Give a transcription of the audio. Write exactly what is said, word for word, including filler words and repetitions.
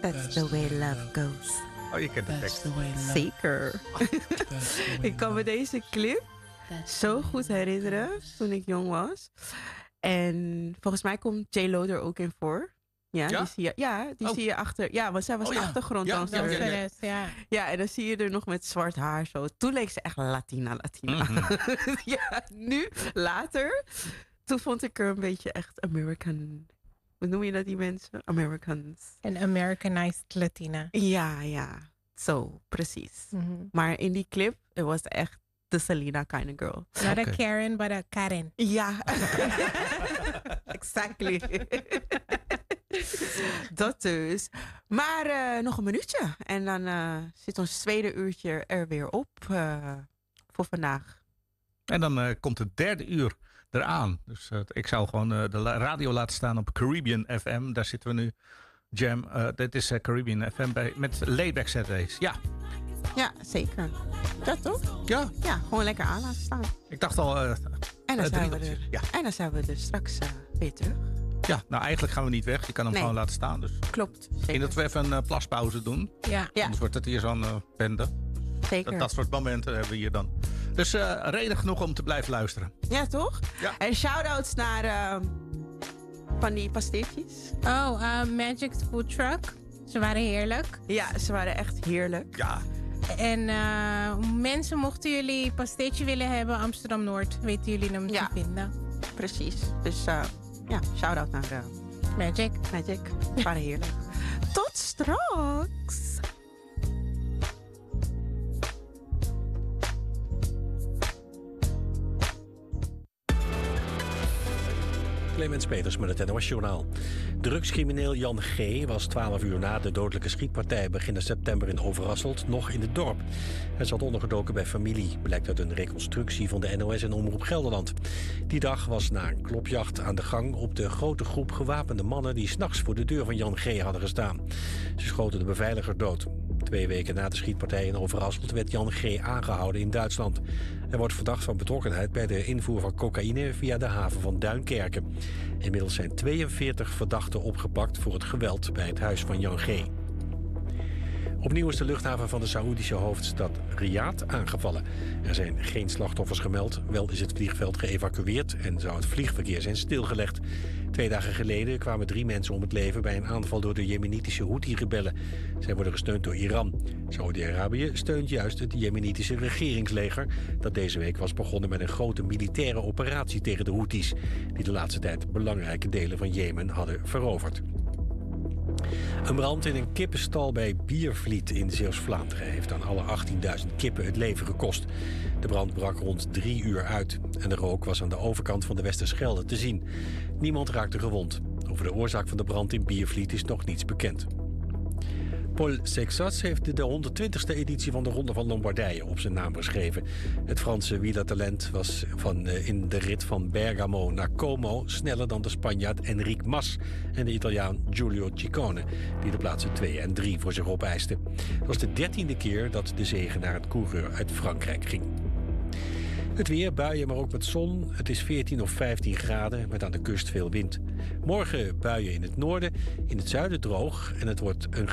That's the way love goes. Oh, je kent de tekst. Zeker. Ik kan me deze clip zo goed herinneren toen ik jong was. En volgens mij komt J-Lo er ook in voor. Ja, Ja? die zie je, ja, die Oh. zie je achter. Ja, want zij was Oh, ja. achtergronddanser. Ja, Ja, ja, ja, ja. Ja. ja, en dan zie je er nog met zwart haar zo. Toen leek ze echt Latina, Latina. Mhm. Ja, nu, later, toen vond ik er een beetje echt American. Hoe noem je dat, die mensen? Americans. Een Americanized Latina. Ja, ja. Zo, precies. Mhm. Maar in die clip, het was echt de Selena kind of girl. Not Oké. a Karen, but a Karen. Ja. Exactly. Dat dus. Maar eh, nog een minuutje. En dan eh, zit ons tweede uurtje er weer op eh, voor vandaag. En dan eh, komt het derde uur eraan. Dus eh, ik zou gewoon eh, de la- radio laten staan op Caribbean F M. Daar zitten we nu. Jam, eh, dit is eh, Caribbean F M bij, met Layback Saturdays. Ja, Ja, zeker. Dat toch? ja. Ja, gewoon lekker aan laten staan. Ik dacht al, eh, En dan, Eh, zijn, we drie er, opties, ja. en dan zijn we er straks eh, weer terug. ja, nou eigenlijk gaan we niet weg. Je kan hem Nee. gewoon laten staan. Dus Klopt. ik denk dat Zeker. we even een eh, plaspauze doen. Ja. Ja. Anders wordt het hier zo'n eh, bende. Zeker. Dat, dat soort momenten hebben we hier dan. Dus eh, reden genoeg om te blijven luisteren. Ja, toch? Ja. En shout-outs naar eh, van die pasteetjes. Oh, uh, Magic Food Truck. Ze waren heerlijk. Ja, ze waren echt heerlijk. Ja, En eh, mensen, mochten jullie pasteetje willen hebben, Amsterdam-Noord, weten jullie hem Ja. te vinden. Precies. Dus eh, ja, shout-out naar eh, Magic. Magic. Ze waren heerlijk. Tot straks. Clemens Peters met het N O S-journaal. Drugscrimineel Jan G. was twaalf uur na de dodelijke schietpartij begin september in Overasselt nog in het dorp. Hij zat ondergedoken bij familie, blijkt uit een reconstructie van de N O S en Omroep Gelderland. Die dag was na een klopjacht aan de gang op de grote groep gewapende mannen die 's nachts voor de deur van Jan G. hadden gestaan. Ze schoten de beveiliger dood. Twee weken na de schietpartij in Overasselt werd Jan G. aangehouden in Duitsland. Hij wordt verdacht van betrokkenheid bij de invoer van cocaïne via de haven van Duinkerken. Inmiddels zijn tweeënveertig verdachten opgepakt voor het geweld bij het huis van Jan G. Opnieuw is de luchthaven van de Saoedische hoofdstad Riyadh aangevallen. Er zijn geen slachtoffers gemeld, wel is het vliegveld geëvacueerd en zou het vliegverkeer zijn stilgelegd. Twee dagen geleden kwamen drie mensen om het leven bij een aanval door de Jemenitische Houthi-rebellen. Zij worden gesteund door Iran. Saoedi-Arabië steunt juist het Jemenitische regeringsleger dat deze week was begonnen met een grote militaire operatie tegen de Houthis, die de laatste tijd belangrijke delen van Jemen hadden veroverd. Een brand in een kippenstal bij Biervliet in Zeeuws-Vlaanderen heeft aan alle achttienduizend kippen het leven gekost. De brand brak rond drie uur uit en de rook was aan de overkant van de Westerschelde te zien. Niemand raakte gewond. Over de oorzaak van de brand in Biervliet is nog niets bekend. Paul Seixas heeft de honderdtwintigste editie van de Ronde van Lombardije op zijn naam geschreven. Het Franse wielertalent was van, uh, in de rit van Bergamo naar Como sneller dan de Spanjaard Enric Mas en de Italiaan Giulio Ciccone, die de plaatsen twee en drie voor zich opeisten. Het was de dertiende keer dat de zege naar het coureur uit Frankrijk ging. Het weer, buien, maar ook met zon. Het is veertien of vijftien graden, met aan de kust veel wind. Morgen buien in het noorden, in het zuiden droog en het wordt een